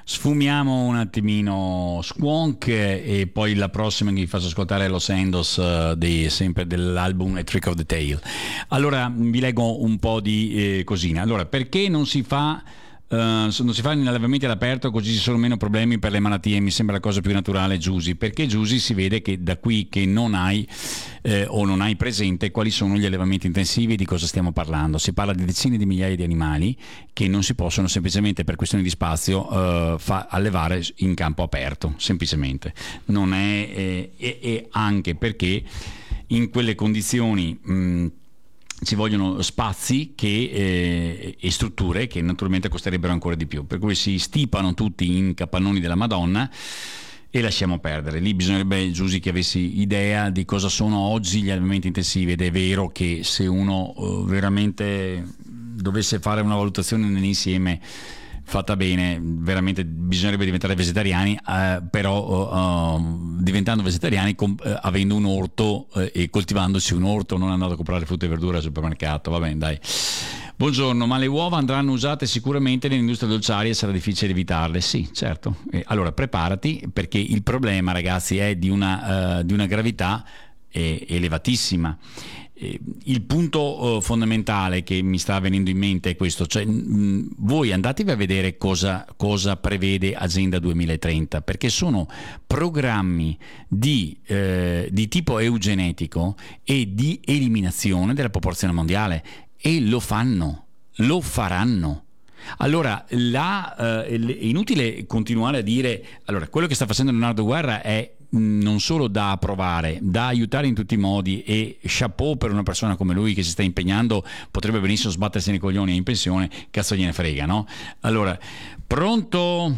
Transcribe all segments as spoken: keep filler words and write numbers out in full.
Sfumiamo un attimino Squonk e poi la prossima che vi faccio ascoltare è Los Endos, uh, di, sempre dell'album A Trick of the Tail. Allora vi leggo un po' di eh, cosine. Allora, perché non si fa Uh, non si fanno gli allevamenti all'aperto così ci sono meno problemi per le malattie? Mi sembra la cosa più naturale, Giusy, perché Giusy si vede che da qui che non hai eh, o non hai presente quali sono gli allevamenti intensivi e di cosa stiamo parlando. Si parla di decine di migliaia di animali che non si possono semplicemente per questioni di spazio uh, fa allevare in campo aperto, semplicemente non è eh, e, e anche perché in quelle condizioni mh, ci vogliono spazi che, eh, e strutture che naturalmente costerebbero ancora di più, per cui si stipano tutti in capannoni della Madonna e lasciamo perdere. Lì bisognerebbe, Giusy, che avessi idea di cosa sono oggi gli allevamenti intensivi, ed è vero che se uno uh, veramente dovesse fare una valutazione nell'insieme fatta bene, veramente bisognerebbe diventare vegetariani, eh, però uh, diventando vegetariani com- eh, avendo un orto eh, e coltivandosi un orto, non andando a comprare frutta e verdura al supermercato. Va bene, dai. Buongiorno, ma le uova andranno usate sicuramente nell'industria dolciaria e sarà difficile evitarle? Sì, certo. Eh, allora preparati, perché il problema, ragazzi, è di una, uh, di una gravità eh, elevatissima. Il punto uh, fondamentale che mi sta venendo in mente è questo, cioè mh, voi andatevi a vedere cosa, cosa prevede Agenda duemilatrenta, perché sono programmi di, eh, di tipo eugenetico e di eliminazione della popolazione mondiale, e lo fanno, lo faranno. Allora, la, eh, è inutile continuare a dire, allora, quello che sta facendo Leonardo Guerra è non solo da approvare, da aiutare in tutti i modi, e chapeau per una persona come lui che si sta impegnando, potrebbe benissimo sbattersi nei coglioni in pensione, cazzo gliene frega, no? Allora, pronto?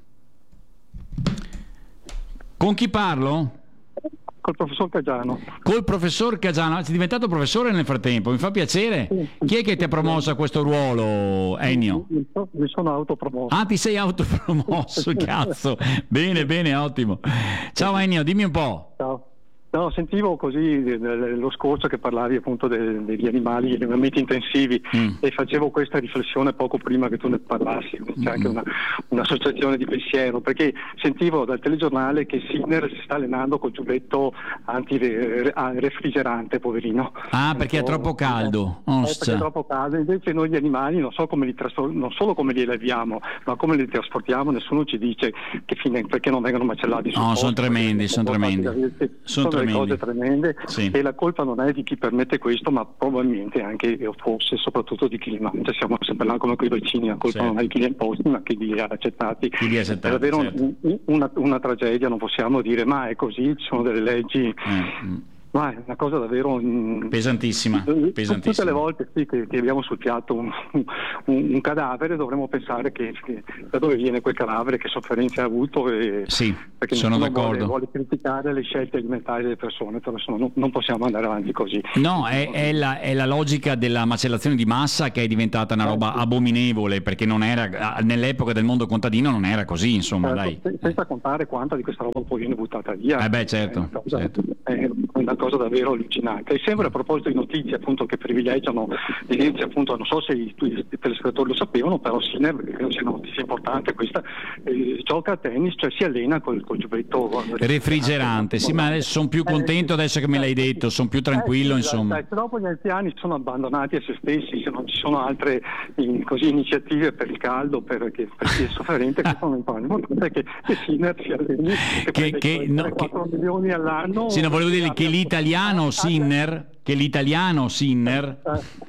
Con chi parlo? Col professor Cagiano. Col professor Cagiano, sei diventato professore nel frattempo, mi fa piacere. Sì. Chi è che ti ha promosso a questo ruolo, Ennio? Mi, mi sono autopromosso. Ah, ti sei autopromosso, cazzo. Bene, bene, ottimo. Ciao Ennio, dimmi un po'. Ciao. No, sentivo così lo scorso che parlavi appunto de, degli animali, gli allevamenti intensivi, mm. e facevo questa riflessione poco prima che tu ne parlassi. C'è anche una, un'associazione di pensiero, perché sentivo dal telegiornale che Sinner si sta allenando col giubbetto antirefrigerante, poverino. Ah, perché è troppo caldo. Oh, eh, perché è troppo caldo. Invece noi gli animali non so come li trasfor- non solo come li alleviamo, ma come li trasportiamo, nessuno ci dice che fine, perché non vengono macellati sul No, posto, sono tremendi, sono tremendi. Sono delle cose tremende, sì. E la colpa non è di chi permette questo, ma probabilmente anche, o forse soprattutto di chi li mangia. Siamo sempre là come quei vaccini, la colpa, sì, non è di chi li ha imposti, ma chi li ha accettati. Chi li ha accettati, è davvero, certo. un, una, una tragedia, non possiamo dire ma è così, ci sono delle leggi. Mm. Ma è una cosa davvero pesantissima, pesantissima. Tutte le volte sì, che, che abbiamo sul piatto un, un, un cadavere, dovremmo pensare che, che da dove viene quel cadavere, che sofferenze ha avuto, e, sì, perché sono nessuno d'accordo. Vuole, vuole criticare le scelte alimentari delle persone, però insomma, non, non possiamo andare avanti così. No, è, è, la, è la logica della macellazione di massa che è diventata una roba abominevole, perché non era, nell'epoca del mondo contadino non era così, insomma, certo, dai. Senza contare quanta di questa roba poi viene buttata via. Eh beh, certo, è una cosa, certo. È una cosa davvero allucinante. E sempre a proposito di notizie appunto che privilegiano l'inizio, appunto, non so se i, i telespettatori lo sapevano, però Sinner, credo sia una notizia importante questa, eh, gioca a tennis, cioè si allena col, col giubbetto refrigerante. Sì, ma adesso sono più contento adesso che me l'hai detto, sono più tranquillo, eh, sì, insomma. Dai, dopo gli anziani sono abbandonati a se stessi, se non ci sono altre in, così, iniziative per il caldo, per, che, per chi è sofferente, che sono importanti, che, che Sinner si alleni, che, che, che, no, quattro che, milioni all'anno. Sì, no, volevo dire che l'italiano Sinner, che l'italiano Sinner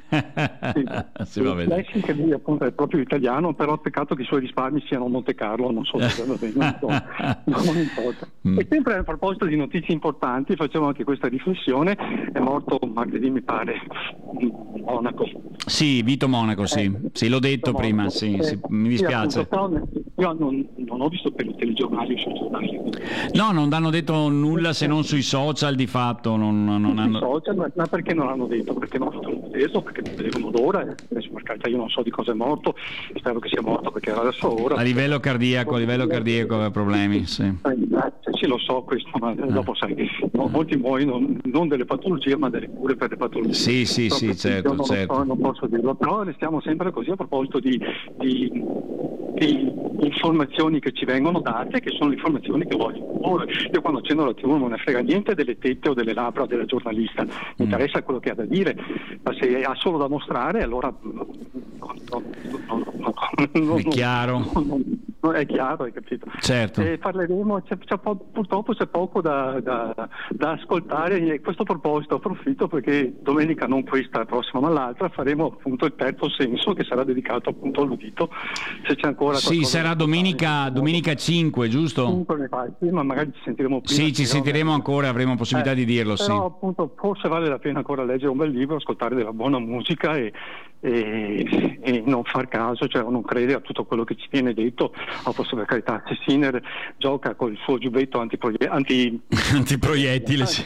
sì, sì, va bene. Lei che lui appunto è proprio italiano, però peccato che i suoi risparmi siano a Monte Carlo, non so se va bene, non, non importa. Mm. E sempre a proposito di notizie importanti, facevo anche questa riflessione, è morto martedì mi pare Monaco. Sì, Vito Monaco, sì, eh, sì, l'ho detto Monaco. prima, sì, eh, sì, mi dispiace. Sì, appunto, io non, non ho visto per i telegiornali sui giornali. No, non hanno detto nulla se non sui social, di fatto non, non hanno... social, ma, ma perché non hanno detto? Perché non hanno detto? Perché non vedevano l'ora, adesso per carità io non so di cosa è morto, spero che sia morto perché era la sua ora. A livello cardiaco, a livello cardiaco aveva problemi, sì. Eh, sì, lo so questo, ma eh. dopo sai, no, molti muoiono non delle patologie ma delle cure per le patologie. Sì, sì, Proprio sì, certo, non certo. So, non posso dirlo, però restiamo sempre così a proposito di, di, di informazioni che ci vengono date, che sono le informazioni che voglio imporre. Io quando accendo la tivù non ne frega niente delle tette o delle labbra della giornalista, mi mm. interessa quello che ha da dire, ma se ha solo da mostrare allora no, no, no, no, è chiaro. No, no, no, è chiaro, hai capito? Certo. E parleremo, c'è, c'è po- purtroppo c'è poco da, da, da ascoltare, e a questo proposito approfitto perché domenica, non questa, la prossima ma l'altra, faremo appunto il terzo senso che sarà dedicato appunto all'udito, se c'è ancora sì, sarà domenica, domenica cinque, giusto? cinque mi pare, sì, ma magari ci sentiremo prima. Sì, ci sentiremo ancora, avremo possibilità eh, di dirlo, però, sì. appunto forse vale la pena ancora leggere un bel libro, ascoltare della buona musica e, e, e non far caso, cioè non credere a tutto quello che ci viene detto. A posto, per carità, se Sinner gioca col suo giubbetto antiproie- anti... antiproiettile, sì.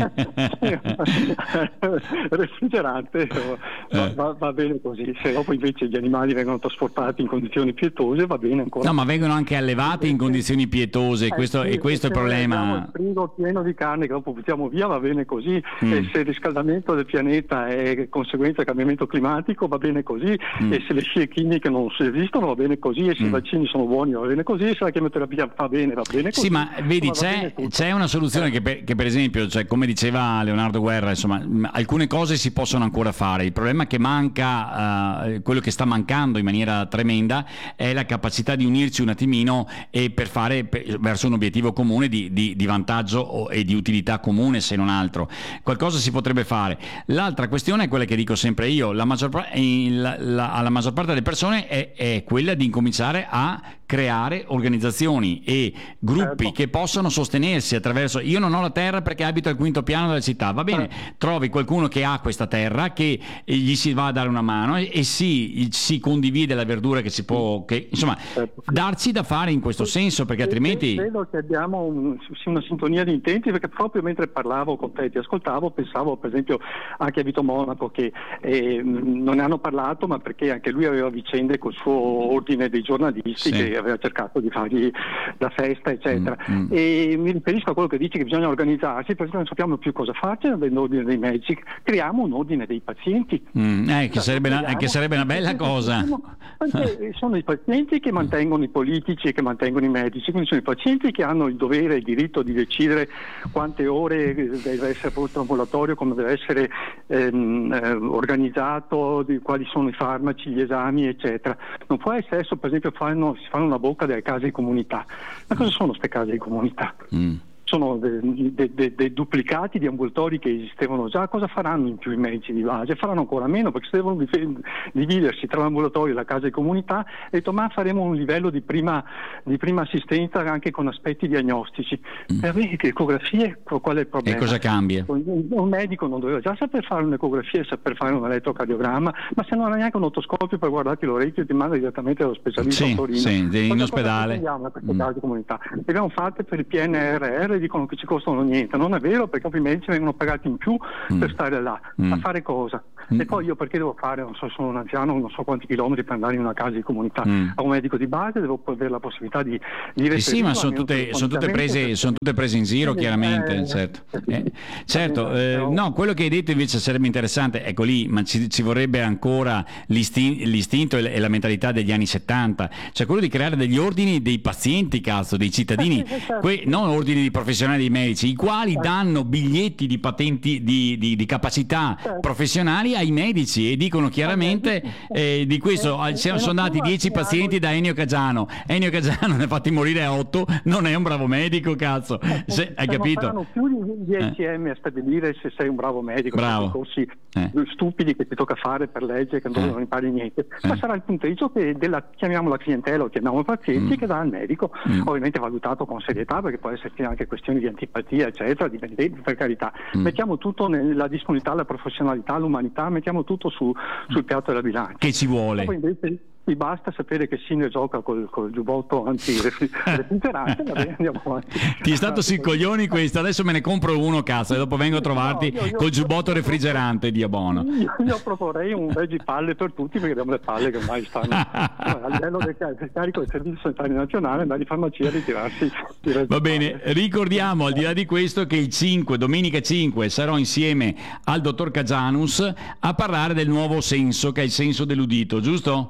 refrigerante, va, eh. va, va bene così. Se dopo invece gli animali vengono trasportati in condizioni pietose va bene ancora. No, ma vengono anche allevati in condizioni pietose, eh, questo, sì, e questo è il problema. Il frigo pieno di carne che dopo buttiamo via va bene così, mm. e se il riscaldamento del pianeta è conseguenza del cambiamento climatico va bene così, mm. e se le scie chimiche non esistono va bene così, e se mm. i vaccini sono buoni va bene così, e se la chemioterapia va bene va bene così. Sì, ma vedi, insomma, c'è, c'è una soluzione che per, che per esempio, cioè, come diceva Leonardo Guerra, insomma, alcune cose si possono ancora fare. Il problema è che manca, uh, quello che sta mancando in maniera tremenda è la capacità di unirci un attimino e per fare per, verso un obiettivo comune di, di, di vantaggio e di utilità comune, se non altro. Qualcosa si potrebbe fare. L'altra questione è quella che dico sempre io, la maggior, la, la, alla maggior parte delle persone è, è quella di incominciare a creare organizzazioni e gruppi che possano sostenersi attraverso. Io non ho la terra perché abito al quinto piano della città, va bene, trovi qualcuno che ha questa terra, che gli si va a dare una mano e, e si, si condivide la verdura che si può, che, insomma, darci da fare in questo senso, perché altrimenti credo che abbiamo un, una sintonia di intenti, perché proprio mentre parlavo con te, ti ascoltavo, pensavo per esempio anche a Vito Monaco, che eh, non ne hanno parlato, ma perché anche lui aveva vicende col suo ordine dei giornalisti, sì, che aveva cercato di fargli la festa eccetera, mm, mm. e mi riferisco a quello che dici che bisogna organizzarsi, perché non sappiamo più cosa farci nell'ordine dei medici, creiamo un ordine dei pazienti, mm, eh, che, sarebbe una, che sarebbe una bella cosa, perché sono i pazienti che mantengono i politici e che mantengono i medici, quindi sono i pazienti che hanno il dovere e il diritto di decidere quante ore deve essere prodotto ambulatorio, come deve essere ehm, eh, organizzato, di quali sono i farmaci, gli esami eccetera. Non può essere adesso per esempio fanno, si fanno una bocca delle case di comunità, ma cosa sono queste case di comunità? Mm. Sono dei de, de, de duplicati di ambulatori che esistevano già. Cosa faranno in più i medici di base? Faranno ancora meno, perché se devono dividersi tra l'ambulatorio e la casa di comunità, ho detto ma faremo un livello di prima, di prima assistenza anche con aspetti diagnostici. Mm. Per me le ecografie, qual è il problema? E cosa cambia? Un medico non doveva già saper fare un'ecografia e saper fare un elettrocardiogramma, ma se non ha neanche un otoscopio per guardarti l'orecchio ti manda direttamente dallo specialista, sì, a Torino. Sì, in ospedale. Andiamo a queste mm. case di comunità. Le abbiamo fatte per il P N R R, dicono che ci costano niente. Non è vero, perché i medici vengono pagati in più mm. per stare là. Mm. A fare cosa? Mm. E poi io perché devo fare, non so, sono un anziano, non so quanti chilometri per andare in una casa di comunità. Mm. A un medico di base devo avere la possibilità di, di eh sì, ma sono tutte, sono tutte prese, sono tutte prese in giro, chiaramente. Eh, certo, eh, certo eh, no, quello che hai detto invece sarebbe interessante, ecco lì, ma ci, ci vorrebbe ancora l'istin- l'istinto e la mentalità degli anni settanta, cioè quello di creare degli ordini dei pazienti, cazzo, dei cittadini, que- non ordini di professionali dei medici, i quali danno biglietti di patenti di, di, di capacità professionali ai medici e dicono chiaramente eh, di questo sono andati dieci pazienti da Ennio Cagiano. Ennio Cagiano ne ha fatti morire a otto, non è un bravo medico, cazzo. Se, hai capito? Non saranno più di dieci emme a stabilire se sei un bravo medico, bravo. corsi eh. stupidi che ti tocca fare per legge, che non eh. impari niente, eh. ma sarà il punteggio che della, chiamiamola clientela o chiamiamo pazienti, mm. che dà al medico, mm. ovviamente valutato con serietà, perché può esserci anche questioni di antipatia eccetera, dipende, per carità. Mm. Mettiamo tutto nella disponibilità, la professionalità, l'umanità, mettiamo tutto su, sul piatto della bilancia. Che ci vuole? Poi invece mi basta sapere che Sinner gioca col, col giubbotto anti-refrigerante, va bene, andiamo avanti. Ti è stato sui coglioni questo, adesso me ne compro uno, cazzo, e dopo vengo a trovarti no, io, io, col giubbotto io, refrigerante di Abono. Io, io proporrei un bel di palle per tutti, perché abbiamo le palle che ormai stanno a livello del, del carico del Servizio Sanitario Nazionale, andare in farmacia a ritirarsi. Va bene, ricordiamo al di là di questo che il cinque, domenica cinque, sarò insieme al dottor Cagianus a parlare del nuovo senso, che è il senso dell'udito, giusto? Dell'udito.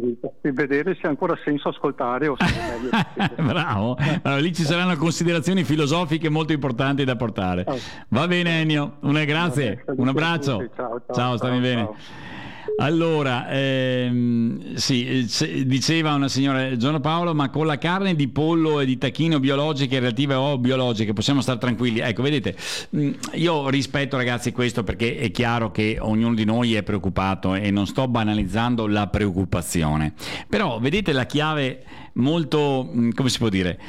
per vedere se ha ancora senso ascoltare o se è meglio. Bravo, allora, lì ci saranno considerazioni filosofiche molto importanti da portare. Va bene Ennio, una grazie, un abbraccio, ciao, ciao, ciao, stammi bene. Ciao. Allora, ehm, sì, diceva una signora, Giorno Paolo, ma con la carne di pollo e di tacchino biologiche, relative o biologiche, possiamo stare tranquilli? Ecco, vedete, io rispetto ragazzi questo perché è chiaro che ognuno di noi è preoccupato e non sto banalizzando la preoccupazione, però vedete la chiave molto, come si può dire,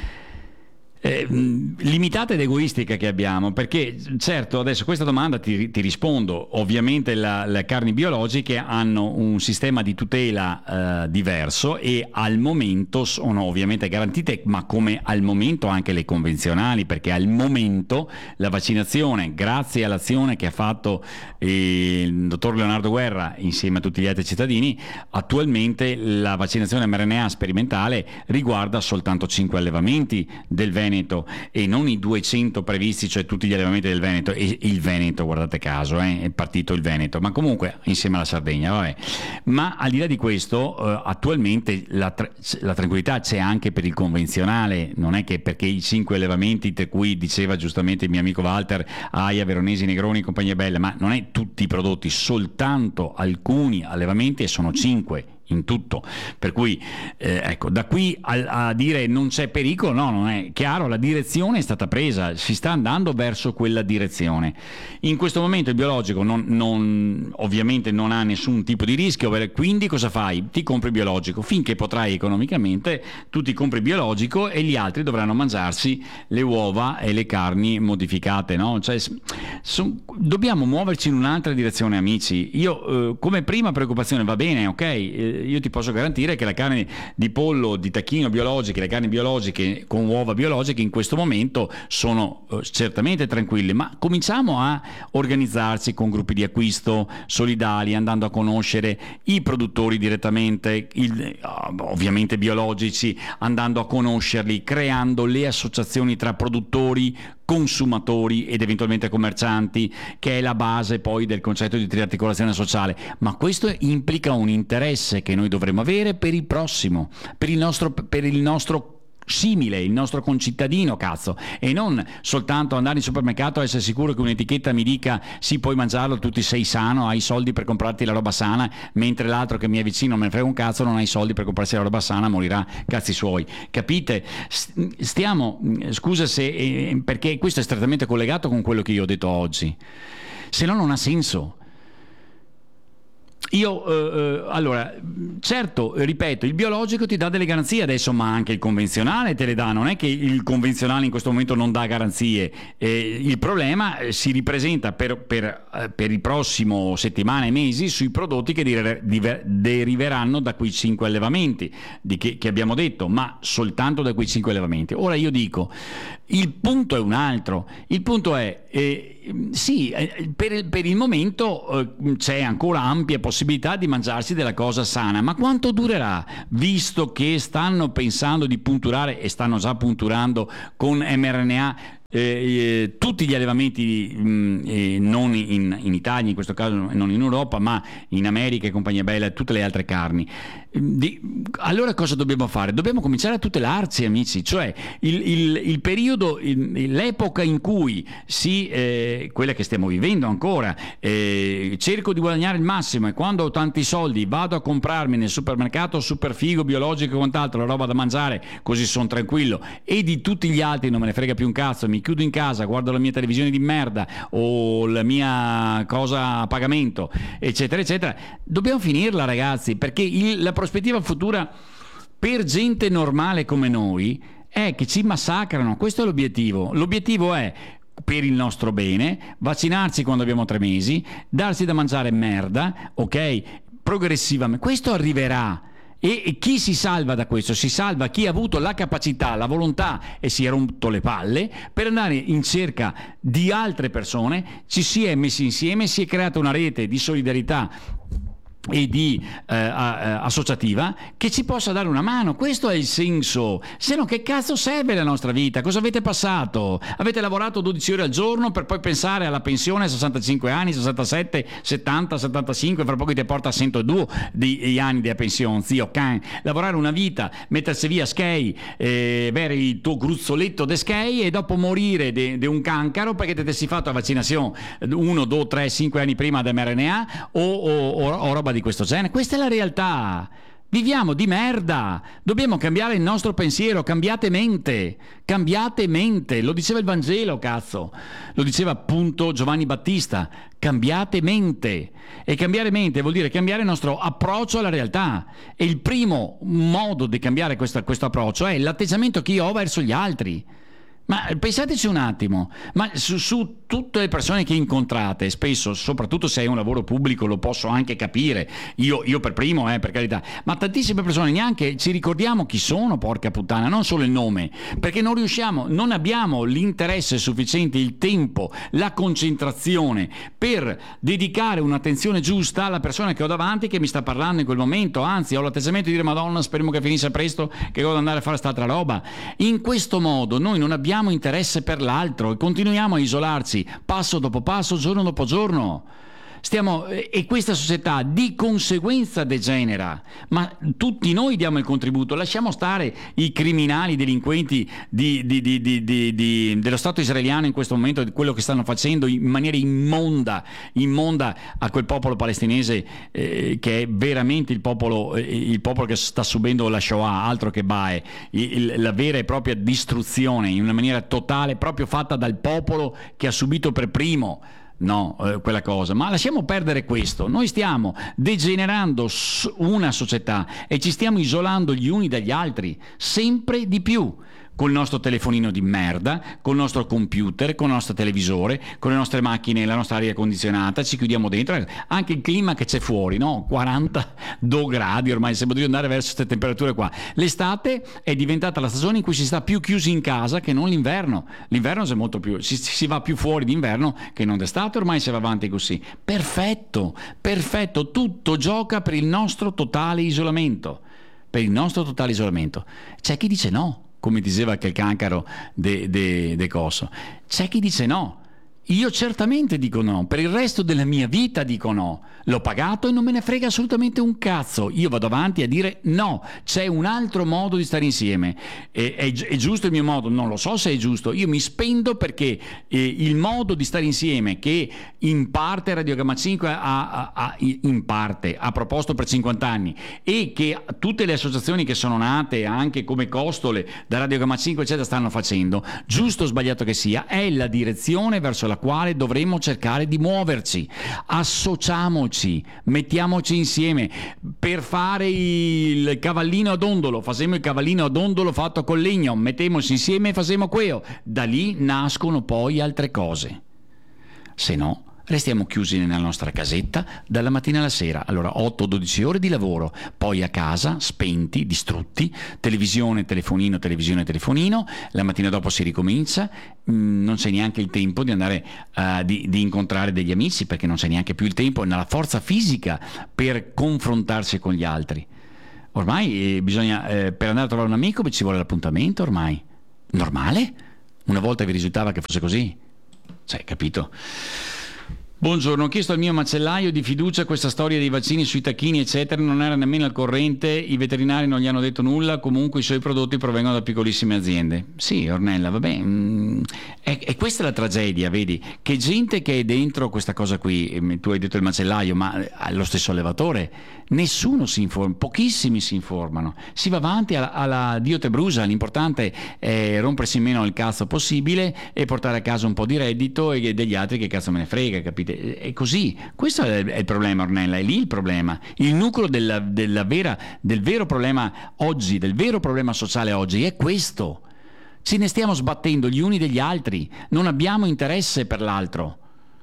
Eh, limitata ed egoistica che abbiamo, perché certo adesso questa domanda ti, ti rispondo, ovviamente la, le carni biologiche hanno un sistema di tutela eh, diverso e al momento sono ovviamente garantite, ma come al momento anche le convenzionali, perché al momento la vaccinazione, grazie all'azione che ha fatto eh, il dottor Leonardo Guerra insieme a tutti gli altri cittadini, attualmente la vaccinazione emme erre enne a sperimentale riguarda soltanto cinque allevamenti del Veneto e non i duecento previsti, cioè tutti gli allevamenti del Veneto, e il Veneto, guardate caso, eh, è partito il Veneto, ma comunque insieme alla Sardegna, vabbè. Ma al di là di questo, eh, attualmente la, tra- la tranquillità c'è anche per il convenzionale, non è che perché i cinque allevamenti, tra cui diceva giustamente il mio amico Walter, Aia, Veronesi, Negroni, compagnia bella, ma non è tutti i prodotti, soltanto alcuni allevamenti e sono cinque in tutto, per cui eh, ecco, da qui a, a dire non c'è pericolo, no, non è chiaro, la direzione è stata presa, si sta andando verso quella direzione. In questo momento il biologico non, non, ovviamente non ha nessun tipo di rischio, quindi cosa fai? Ti compri biologico, finché potrai economicamente tu ti compri biologico e gli altri dovranno mangiarsi le uova e le carni modificate, no? Cioè, son, dobbiamo muoverci in un'altra direzione, amici. Io eh, come prima preoccupazione va bene, ok, eh, io ti posso garantire che la carne di pollo, di tacchino biologiche, le carni biologiche con uova biologiche in questo momento sono eh, certamente tranquille, ma cominciamo a organizzarci con gruppi di acquisto solidali, andando a conoscere i produttori direttamente, il, ovviamente biologici, andando a conoscerli, creando le associazioni tra produttori, consumatori ed eventualmente commercianti, che è la base poi del concetto di triarticolazione sociale, ma questo implica un interesse che noi dovremmo avere per il prossimo, per il nostro, per il nostro simile, il nostro concittadino, cazzo, e non soltanto andare in supermercato e essere sicuro che un'etichetta mi dica sì, puoi mangiarlo, tu ti sei sano, hai i soldi per comprarti la roba sana, mentre l'altro che mi è vicino, me ne frega un cazzo, non ha i soldi per comprarsi la roba sana, morirà cazzi suoi, capite? Stiamo, scusa se, eh, perché questo è strettamente collegato con quello che io ho detto oggi, se no non ha senso. Io, eh, allora, certo, ripeto, il biologico ti dà delle garanzie adesso, ma anche il convenzionale te le dà, non è che il convenzionale in questo momento non dà garanzie, eh, il problema si ripresenta per, per, per il prossimo settimane e mesi sui prodotti che dire, diver, deriveranno da quei cinque allevamenti di che, che abbiamo detto, ma soltanto da quei cinque allevamenti. Ora io dico, il punto è un altro, il punto è, eh, sì, eh, per, per il momento eh, c'è ancora ampia possibilità di mangiarsi della cosa sana, ma quanto durerà? Visto che stanno pensando di punturare e stanno già punturando con emme erre enne a Eh, eh, tutti gli allevamenti mh, eh, non in, in Italia, in questo caso non in Europa, ma in America e compagnia bella e tutte le altre carni. Di, allora cosa dobbiamo fare? Dobbiamo cominciare a tutelarci, amici, cioè il, il, il periodo, il, l'epoca in cui si, eh, quella che stiamo vivendo ancora, eh, cerco di guadagnare il massimo e quando ho tanti soldi vado a comprarmi nel supermercato super figo, biologico e quant'altro, la roba da mangiare, così sono tranquillo, e di tutti gli altri non me ne frega più un cazzo, mi chiudo in casa, guardo la mia televisione di merda o la mia cosa a pagamento, eccetera eccetera. Dobbiamo finirla, ragazzi, perché il, la prospettiva futura per gente normale come noi è che ci massacrano. Questo è l'obiettivo. L'obiettivo è, per il nostro bene, vaccinarci quando abbiamo tre mesi, darsi da mangiare merda, ok? Progressivamente. Questo arriverà. E chi si salva da questo? Si salva chi ha avuto la capacità, la volontà e si è rotto le palle per andare in cerca di altre persone, ci si è messi insieme, si è creata una rete di solidarietà e di eh, associativa che ci possa dare una mano. Questo è il senso. Se no, che cazzo serve la nostra vita? Cosa avete passato? Avete lavorato dodici ore al giorno per poi pensare alla pensione a sessantacinque anni, sessantasette, settanta, settantacinque, fra poco ti porta a centodue di, di anni di pensione, zio can. Lavorare una vita, mettersi via skei, eh, avere il tuo gruzzoletto de skei e dopo morire di un cancro perché ti sei fatto la vaccinazione uno, due, tre, cinque anni prima del mRNA o, o, o, o roba di questo genere. Questa è la realtà. Viviamo di merda. Dobbiamo cambiare il nostro pensiero. Cambiate mente. Cambiate mente. Lo diceva il Vangelo, cazzo. Lo diceva appunto Giovanni Battista. Cambiate mente. E cambiare mente vuol dire cambiare il nostro approccio alla realtà. E il primo modo di cambiare questo, questo approccio è l'atteggiamento che io ho verso gli altri. Ma pensateci un attimo, ma su, su tutte le persone che incontrate, spesso, soprattutto se hai un lavoro pubblico, lo posso anche capire, io, io per primo, eh, per carità, ma tantissime persone neanche ci ricordiamo chi sono, porca puttana, non solo il nome, perché non riusciamo, non abbiamo l'interesse sufficiente, il tempo, la concentrazione per dedicare un'attenzione giusta alla persona che ho davanti che mi sta parlando in quel momento, anzi ho l'atteggiamento di dire Madonna, speriamo che finisca presto, che devo andare a fare st'altra roba. In questo modo noi non abbiamo interesse per l'altro e continuiamo a isolarci passo dopo passo, giorno dopo giorno. Stiamo, e questa società di conseguenza degenera, ma tutti noi diamo il contributo. Lasciamo stare i criminali, i delinquenti di, di, di, di, di, di, dello Stato israeliano in questo momento, di quello che stanno facendo in maniera immonda, immonda a quel popolo palestinese eh, che è veramente il popolo, eh, il popolo che sta subendo la Shoah, altro che Bae, il, la vera e propria distruzione in una maniera totale, proprio fatta dal popolo che ha subito per primo. No, eh, quella cosa, ma lasciamo perdere questo. Noi stiamo degenerando una società e ci stiamo isolando gli uni dagli altri sempre di più. Col nostro telefonino di merda, col nostro computer, con il nostro televisore, con le nostre macchine, la nostra aria condizionata, ci chiudiamo dentro, anche il clima che c'è fuori, no? quarantadue gradi ormai, sembra di andare verso queste temperature qua. L'estate è diventata la stagione in cui si sta più chiusi in casa che non l'inverno. L'inverno c'è molto più, si, si va più fuori d'inverno che non d'estate, ormai si va avanti così. Perfetto, perfetto, tutto gioca per il nostro totale isolamento, per il nostro totale isolamento. C'è chi dice no, come diceva che il cancro de, de, de coso. C'è chi dice no. Io certamente dico no, per il resto della mia vita dico no. L'ho pagato e non me ne frega assolutamente un cazzo. Io vado avanti a dire no, c'è un altro modo di stare insieme. È, è, è giusto il mio modo? Non lo so se è giusto. Io mi spendo perché eh, il modo di stare insieme che in parte Radio Gamma cinque ha, ha, ha, in parte, ha proposto per cinquanta anni e che tutte le associazioni che sono nate anche come Costole da Radio Gamma cinque eccetera stanno facendo, giusto o sbagliato che sia, è la direzione verso la quale dovremmo cercare di muoverci. Associamoci, mettiamoci insieme per fare il cavallino ad ondolo. Facciamo il cavallino ad ondolo fatto con legno, mettiamoci insieme e facciamo quello. Da lì nascono poi altre cose. Se no, restiamo chiusi nella nostra casetta dalla mattina alla sera. Allora otto dodici ore di lavoro, poi a casa spenti, distrutti, televisione, telefonino, televisione, telefonino, la mattina dopo si ricomincia, mh, non c'è neanche il tempo di andare uh, di, di incontrare degli amici, perché non c'è neanche più il tempo, la forza fisica per confrontarsi con gli altri. Ormai eh, bisogna, eh, per andare a trovare un amico ci vuole l'appuntamento ormai. Normale? Una volta vi risultava che fosse così? Cioè, capito? Buongiorno, ho chiesto al mio macellaio di fiducia questa storia dei vaccini sui tacchini eccetera, non era nemmeno al corrente, i veterinari non gli hanno detto nulla, comunque i suoi prodotti provengono da piccolissime aziende. Sì, Ornella, vabbè, mm, è, è questa la tragedia, vedi, che gente che è dentro questa cosa qui, tu hai detto il macellaio, ma lo stesso allevatore, nessuno si informa, pochissimi si informano, si va avanti alla, alla Dio te brusa, l'importante è rompersi meno il cazzo possibile e portare a casa un po' di reddito e degli altri che cazzo me ne frega, capite? È così, questo è il problema, Ornella, è lì il problema, il nucleo della, della vera, del vero problema oggi, del vero problema sociale oggi è questo. Ci ne stiamo sbattendo gli uni degli altri, non abbiamo interesse per l'altro.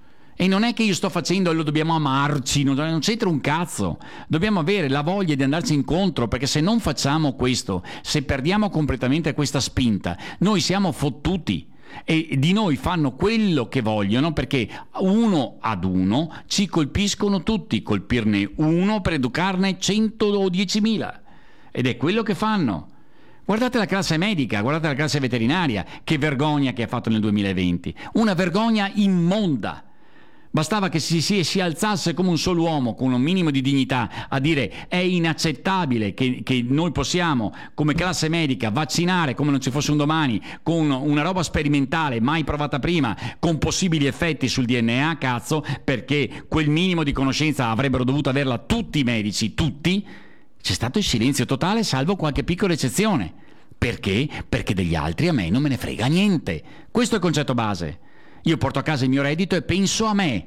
E non è che io sto facendo e lo dobbiamo amarci, non, non c'entra un cazzo, dobbiamo avere la voglia di andarci incontro, perché se non facciamo questo, se perdiamo completamente questa spinta, noi siamo fottuti. e di noi fanno quello che vogliono, perché uno ad uno ci colpiscono tutti, colpirne uno per educarne centodiecimila, ed è quello che fanno. Guardate la classe medica, guardate la classe veterinaria, che vergogna che ha fatto nel duemilaventi, una vergogna immonda. Bastava che si, si, si alzasse come un solo uomo, con un minimo di dignità, a dire è inaccettabile che, che noi possiamo, come classe medica, vaccinare come non ci fosse un domani, con una roba sperimentale mai provata prima, con possibili effetti sul D N A, cazzo, perché quel minimo di conoscenza avrebbero dovuto averla tutti i medici, tutti. C'è stato il silenzio totale, salvo qualche piccola eccezione. Perché? Perché degli altri a me non me ne frega niente. Questo è il concetto base. Io porto a casa il mio reddito e penso a me.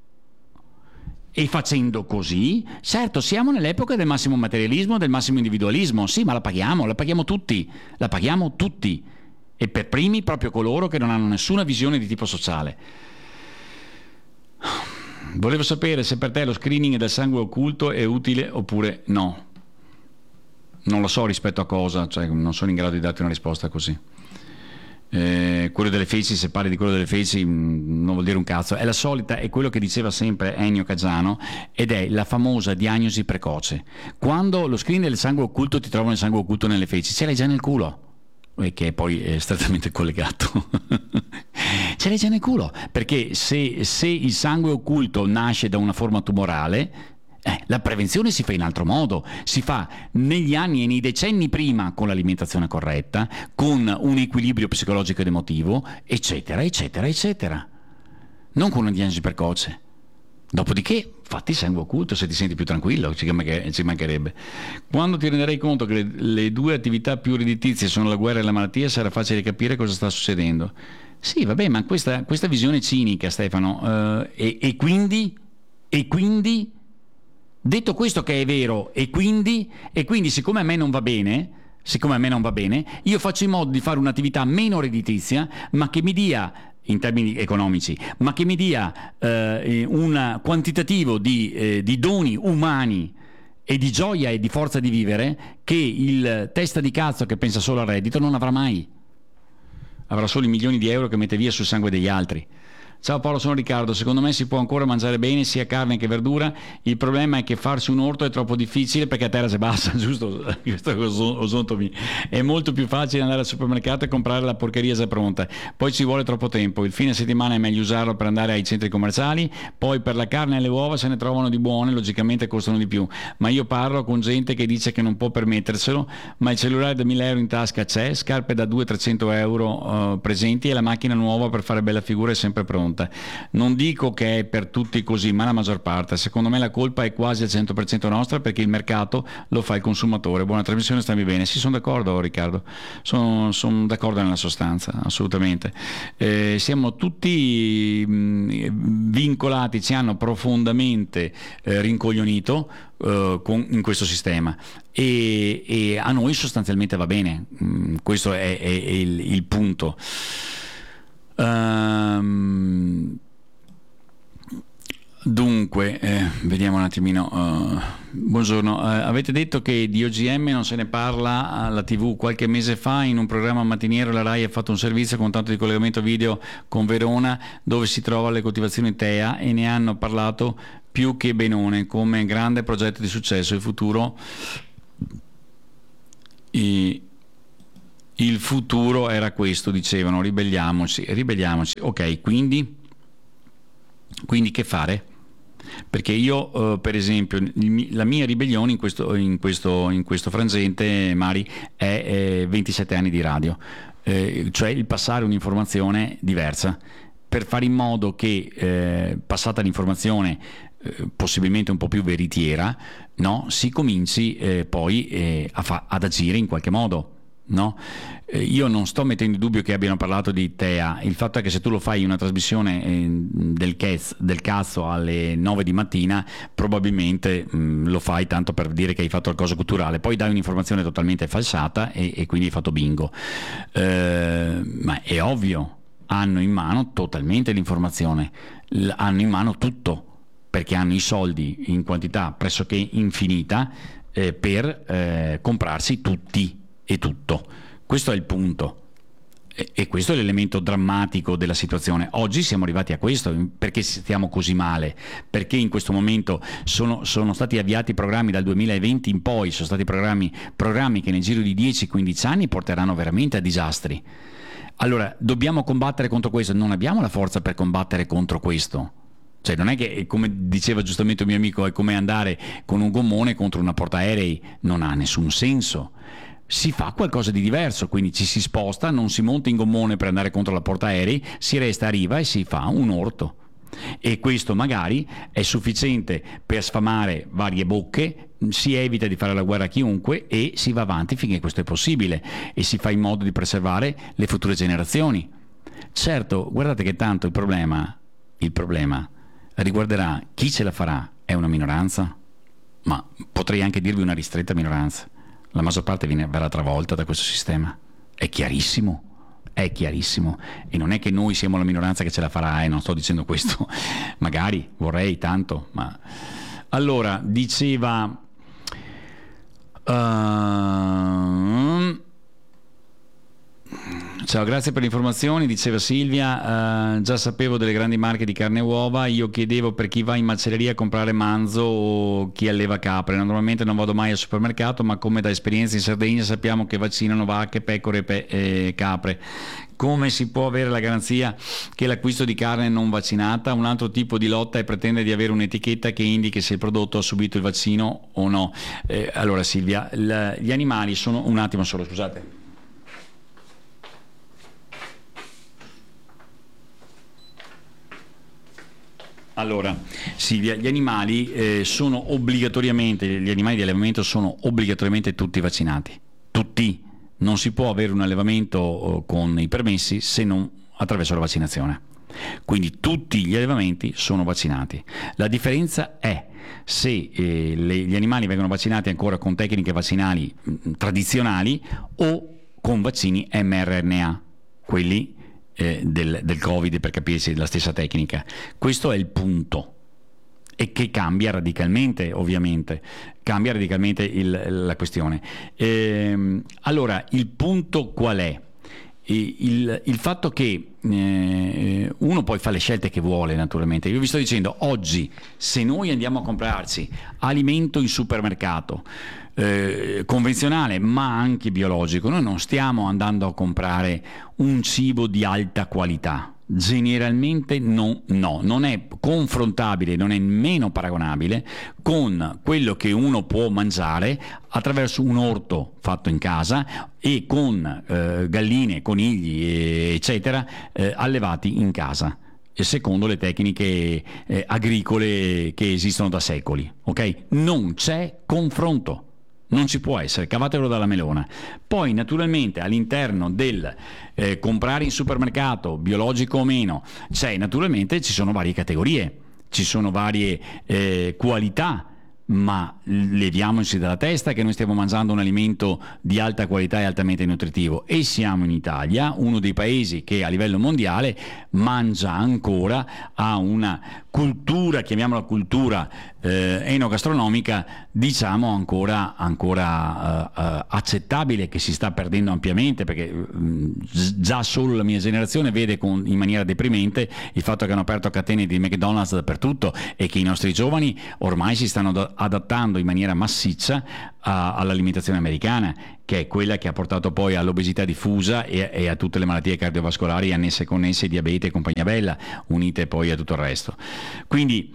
E facendo così, certo, siamo nell'epoca del massimo materialismo, del massimo individualismo, sì, ma la paghiamo, la paghiamo tutti, la paghiamo tutti. E per primi proprio coloro che non hanno nessuna visione di tipo sociale. Volevo sapere se per te lo screening del sangue occulto è utile oppure no. Non lo so rispetto a cosa, cioè non sono in grado di darti una risposta così. Eh, quello delle feci, se parli di quello delle feci mh, non vuol dire un cazzo, è la solita, è quello che diceva sempre Ennio Caggiano, ed è la famosa diagnosi precoce. Quando lo screening del sangue occulto ti trovano il sangue occulto nelle feci, ce l'hai già nel culo, e che poi è strettamente collegato. Ce l'hai già nel culo, perché se, se il sangue occulto nasce da una forma tumorale, Eh, la prevenzione si fa in altro modo, si fa negli anni e nei decenni prima, con l'alimentazione corretta, con un equilibrio psicologico ed emotivo, eccetera, eccetera, eccetera. Non con una diagnosi precoce. Dopodiché, fatti sangue occulto se ti senti più tranquillo, ci mancherebbe. Quando ti renderai conto che le, le due attività più redditizie sono la guerra e la malattia, sarà facile capire cosa sta succedendo. Sì, vabbè, ma questa, questa visione cinica, Stefano, eh, e, e quindi, e quindi... Detto questo che è vero, e quindi, e quindi siccome a me non va bene, siccome a me non va bene, io faccio in modo di fare un'attività meno redditizia, ma che mi dia, in termini economici, ma che mi dia eh, un quantitativo di, eh, di doni umani e di gioia e di forza di vivere che il testa di cazzo che pensa solo al reddito non avrà mai. Avrà solo i milioni di euro che mette via sul sangue degli altri. Ciao Paolo, sono Riccardo. Secondo me si può ancora mangiare bene sia carne che verdura. Il problema è che farsi un orto è troppo difficile perché a terra si bassa, giusto? Questo osontomi. È molto più facile andare al supermercato e comprare la porcheria già pronta. Poi ci vuole troppo tempo. Il fine settimana è meglio usarlo per andare ai centri commerciali. Poi per la carne e le uova se ne trovano di buone, logicamente costano di più. Ma io parlo con gente che dice che non può permetterselo, ma il cellulare da mille euro in tasca c'è, scarpe da duecento trecento euro uh, presenti e la macchina nuova per fare bella figura è sempre pronta. Non dico che è per tutti così, ma la maggior parte. Secondo me la colpa è quasi al cento per cento nostra, perché il mercato lo fa il consumatore. Buona trasmissione, stammi bene. Sì, sono d'accordo Riccardo, sono, sono d'accordo nella sostanza, assolutamente. Eh, siamo tutti mh, vincolati, ci hanno profondamente eh, rincoglionito Uh, con, in questo sistema e, e a noi sostanzialmente va bene. Mm, questo è, è, è il, il punto. Um, dunque eh, vediamo un attimino. Uh, buongiorno, uh, avete detto che di O G M non se ne parla alla tivù. Qualche mese fa in un programma mattiniero la Rai ha fatto un servizio con tanto di collegamento video con Verona, dove si trova le coltivazioni T E A, e ne hanno parlato più che benone come grande progetto di successo. Il futuro i, il futuro era questo, dicevano, ribelliamoci, ribelliamoci. Ok, quindi quindi che fare? Perché io uh, per esempio il, la mia ribellione in questo, in questo, in questo frangente, Mari, è eh, ventisette anni di radio, eh, cioè il passare un'informazione diversa per fare in modo che eh, passata l'informazione eh, possibilmente un po' più veritiera, no, si cominci eh, poi eh, a fa- ad agire in qualche modo. No? Eh, io non sto mettendo in dubbio che abbiano parlato di T E A. Il fatto è che se tu lo fai in una trasmissione eh, del, caz, del cazzo alle nove di mattina, probabilmente mh, lo fai tanto per dire che hai fatto qualcosa culturale, poi dai un'informazione totalmente falsata e, e quindi hai fatto bingo. Eh, ma è ovvio, hanno in mano totalmente l'informazione, L- hanno in mano tutto, perché hanno i soldi in quantità pressoché infinita eh, per eh, comprarsi tutti e tutto. Questo è il punto. E questo è l'elemento drammatico della situazione. Oggi siamo arrivati a questo, perché stiamo così male? Perché in questo momento sono, sono stati avviati programmi dal duemilaventi in poi, sono stati programmi, programmi che nel giro di dieci quindici anni porteranno veramente a disastri. Allora, dobbiamo combattere contro questo, non abbiamo la forza per combattere contro questo. Cioè non è che, come diceva giustamente un mio amico, è come andare con un gommone contro una portaerei, non ha nessun senso. Si fa qualcosa di diverso, quindi ci si sposta, non si monta in gommone per andare contro la portaerei, si resta a riva e si fa un orto. E questo magari è sufficiente per sfamare varie bocche, si evita di fare la guerra a chiunque e si va avanti finché questo è possibile e si fa in modo di preservare le future generazioni. Certo, guardate che tanto il problema, il problema riguarderà chi ce la farà, è una minoranza, ma potrei anche dirvi una ristretta minoranza. La maggior parte viene, verrà travolta da questo sistema, è chiarissimo, è chiarissimo, e non è che noi siamo la minoranza che ce la farà, eh, non sto dicendo questo, magari vorrei tanto, ma... Allora, diceva... Uh... Ciao, grazie per le informazioni, diceva Silvia, uh, già sapevo delle grandi marche di carne e uova, io chiedevo per chi va in macelleria a comprare manzo o chi alleva capre, normalmente non vado mai al supermercato, ma come da esperienza in Sardegna sappiamo che vaccinano vacche, pecore e pe- e capre. Come si può avere la garanzia che l'acquisto di carne è non vaccinata? Un altro tipo di lotta è pretendere di avere un'etichetta che indichi se il prodotto ha subito il vaccino o no. Eh, allora Silvia, l- gli animali sono... Un attimo solo, scusate. Allora, Silvia, gli animali eh, sono obbligatoriamente, gli animali di allevamento sono obbligatoriamente tutti vaccinati, tutti. Non si può avere un allevamento con i permessi se non attraverso la vaccinazione. Quindi tutti gli allevamenti sono vaccinati. La differenza è se eh, le, gli animali vengono vaccinati ancora con tecniche vaccinali mh, tradizionali o con vaccini mRNA, quelli Eh, del, del Covid, per capirsi, la stessa tecnica. Questo è il punto, e che cambia radicalmente, ovviamente, cambia radicalmente il, la questione. Ehm, allora, il punto qual è? Il, il fatto che eh, uno poi fa le scelte che vuole, naturalmente. Io vi sto dicendo, oggi, se noi andiamo a comprarci alimento in supermercato, Eh, convenzionale ma anche biologico, noi non stiamo andando a comprare un cibo di alta qualità, generalmente no, no, non è confrontabile, non è nemmeno paragonabile con quello che uno può mangiare attraverso un orto fatto in casa e con eh, galline, conigli eccetera eh, allevati in casa secondo le tecniche eh, agricole che esistono da secoli, ok? Non c'è confronto. Non ci può essere, cavatelo dalla melona. Poi naturalmente all'interno del eh, comprare in supermercato, biologico o meno, c'è naturalmente, ci sono varie categorie, ci sono varie eh, qualità, ma leviamoci dalla testa che noi stiamo mangiando un alimento di alta qualità e altamente nutritivo, e siamo in Italia, uno dei paesi che a livello mondiale mangia ancora, ha una cultura, chiamiamola cultura eh, enogastronomica, diciamo ancora, ancora uh, uh, accettabile, che si sta perdendo ampiamente, perché uh, già solo la mia generazione vede con, in maniera deprimente il fatto che hanno aperto catene di McDonald's dappertutto e che i nostri giovani ormai si stanno da- adattando in maniera massiccia a, all'alimentazione americana, che è quella che ha portato poi all'obesità diffusa e, e a tutte le malattie cardiovascolari annesse e connesse, diabete e compagnia bella, unite poi a tutto il resto. Quindi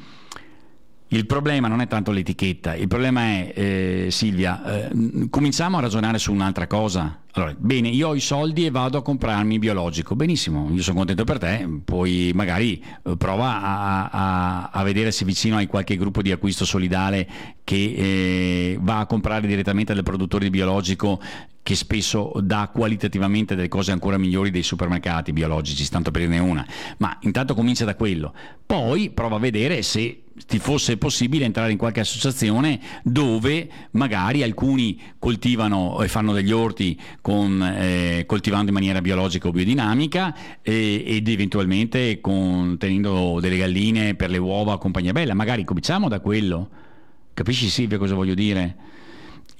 il problema non è tanto l'etichetta, il problema è, eh, Silvia, eh, cominciamo a ragionare su un'altra cosa. Allora, bene, io ho i soldi e vado a comprarmi biologico, benissimo, io sono contento per te, poi magari eh, prova a, a, a vedere se vicino hai qualche gruppo di acquisto solidale che eh, va a comprare direttamente dal produttore di biologico, che spesso dà qualitativamente delle cose ancora migliori dei supermercati biologici, tanto per dirne una, ma intanto comincia da quello, poi prova a vedere se ti fosse possibile entrare in qualche associazione dove magari alcuni coltivano e fanno degli orti con, eh, coltivando in maniera biologica o biodinamica eh, ed eventualmente con, tenendo delle galline per le uova a compagnia bella, magari cominciamo da quello. Capisci Silvia cosa voglio dire?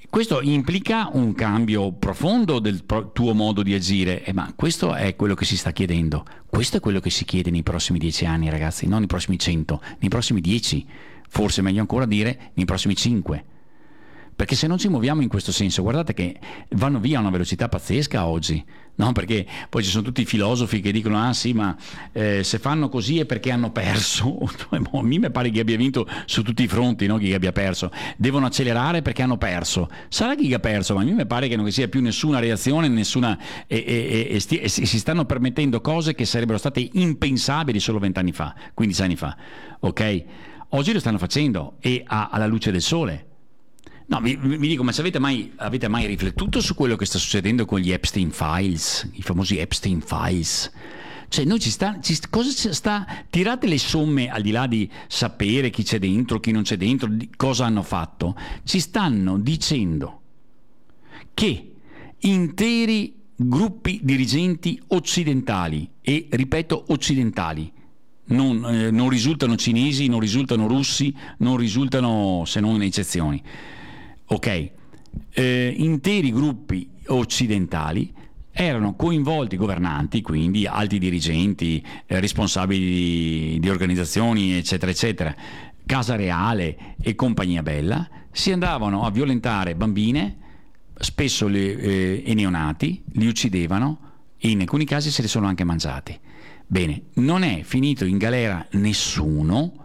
Questo implica un cambio profondo del pro- tuo modo di agire, eh, ma questo è quello che si sta chiedendo. Questo è quello che si chiede nei prossimi dieci anni, ragazzi, non nei prossimi cento, nei prossimi dieci, forse meglio ancora dire nei prossimi cinque. Perché se non ci muoviamo in questo senso, guardate che vanno via a una velocità pazzesca oggi, no? Perché poi ci sono tutti i filosofi che dicono ah sì, ma eh, se fanno così è perché hanno perso. A me mi pare che abbia vinto su tutti i fronti, no? Chi abbia perso. Devono accelerare perché hanno perso. Sarà chi ha perso, ma a me mi pare che non ci sia più nessuna reazione, nessuna e, e, e, sti- e si stanno permettendo cose che sarebbero state impensabili solo vent'anni fa, quindici anni fa, ok? Oggi lo stanno facendo e a, alla luce del sole. No, vi, vi dico, ma se avete mai, avete mai riflettuto su quello che sta succedendo con gli Epstein Files, i famosi Epstein Files? Cioè, noi ci sta, ci, cosa ci sta, tirate le somme al di là di sapere chi c'è dentro, chi non c'è dentro, di cosa hanno fatto, ci stanno dicendo che interi gruppi dirigenti occidentali, e ripeto occidentali, non, eh, non risultano cinesi, non risultano russi, non risultano se non eccezioni, ok, eh, interi gruppi occidentali erano coinvolti, governanti, quindi alti dirigenti, eh, responsabili di, di organizzazioni, eccetera, eccetera, Casa Reale e compagnia bella, si andavano a violentare bambine, spesso le, eh, e neonati, li uccidevano e in alcuni casi se li sono anche mangiati. Bene, non è finito in galera nessuno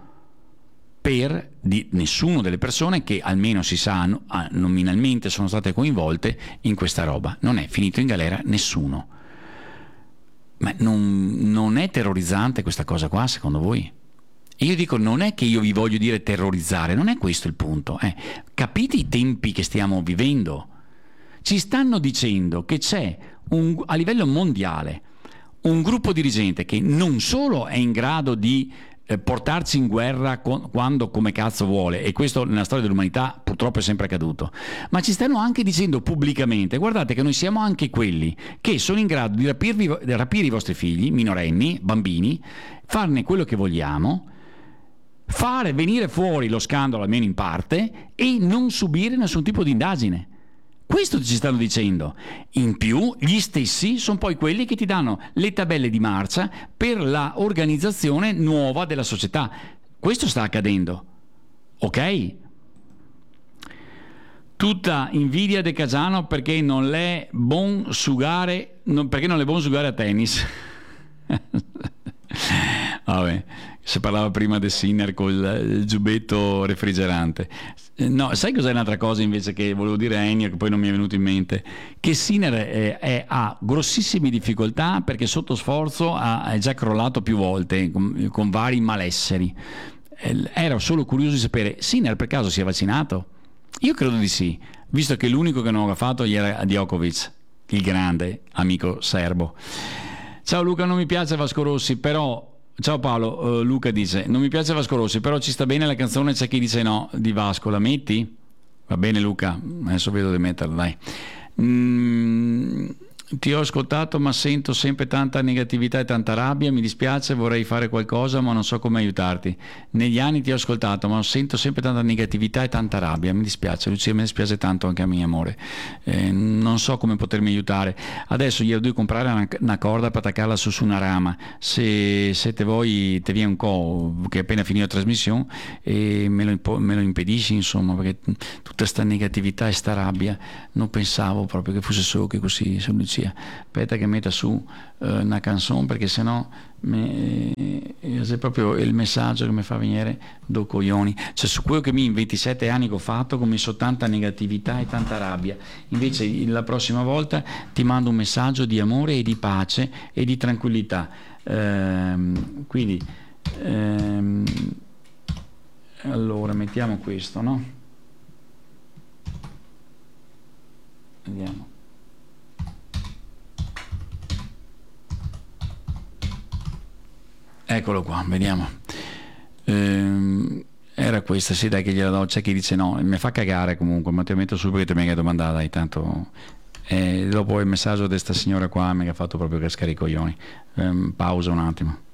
per di, nessuno delle persone che almeno si sa nominalmente sono state coinvolte in questa roba. Non è finito in galera nessuno. Ma non, non è terrorizzante questa cosa qua, secondo voi? E io dico, non è che io vi voglio dire terrorizzare, non è questo il punto. Eh. Capite i tempi che stiamo vivendo? Ci stanno dicendo che c'è un, a livello mondiale un gruppo dirigente che non solo è in grado di eh, portarci in guerra co- quando come cazzo vuole, e questo nella storia dell'umanità purtroppo è sempre accaduto, ma ci stanno anche dicendo pubblicamente, guardate che noi siamo anche quelli che sono in grado di rapirvi, di rapire i vostri figli, minorenni, bambini, farne quello che vogliamo, fare venire fuori lo scandalo almeno in parte e non subire nessun tipo di indagine. Questo ci stanno dicendo. In più, gli stessi sono poi quelli che ti danno le tabelle di marcia per la organizzazione nuova della società. Questo sta accadendo. Ok? Tutta invidia de Casano perché non l'è buon sugare, non, perché non l'è buon sugare a tennis. Vabbè, si parlava prima del Sinner col giubbetto refrigerante. No, sai cos'è un'altra cosa invece che volevo dire a Ennio, che poi non mi è venuto in mente? Che Sinner è, è, ha grossissime difficoltà perché sotto sforzo ha, è già crollato più volte con, con vari malesseri. Ero solo curioso di sapere, Sinner per caso si è vaccinato? Io credo di sì, visto che l'unico che non aveva fatto era Djokovic, il grande amico serbo. Ciao Luca, non mi piace Vasco Rossi, però... Ciao Paolo, uh, Luca dice, non mi piace Vasco Rossi, però ci sta bene la canzone, c'è chi dice no, di Vasco, la metti? Va bene Luca, adesso vedo di metterla, dai. Mm, ti ho ascoltato ma sento sempre tanta negatività e tanta rabbia, mi dispiace, vorrei fare qualcosa ma non so come aiutarti. Negli anni ti ho ascoltato ma sento sempre tanta negatività e tanta rabbia, mi dispiace Lucia, mi dispiace tanto anche a me amore, eh, non so come potermi aiutare. Adesso io devo comprare una, una corda per attaccarla su, su una rama, se siete voi te viene un co' che è appena finito la trasmissione e me lo, me lo impedisci insomma, perché tutta questa negatività e sta rabbia non pensavo proprio che fosse solo che così, se Lucia. Aspetta che metta su uh, una canzone perché sennò me, eh, è proprio il messaggio che mi fa venire do coglioni, cioè su quello che mi in ventisette anni che ho fatto ho messo tanta negatività e tanta rabbia, invece la prossima volta ti mando un messaggio di amore e di pace e di tranquillità, ehm, quindi ehm, allora mettiamo questo, no? Vediamo. Eccolo qua, vediamo. Ehm, era questa, sì dai che gliela do, c'è chi dice no, mi fa cagare comunque, ma ti metto su perché ti mi hai domandato, dai, tanto... Eh, dopo il messaggio di questa signora qua mi ha fatto proprio cascare i coglioni. Ehm, pausa un attimo.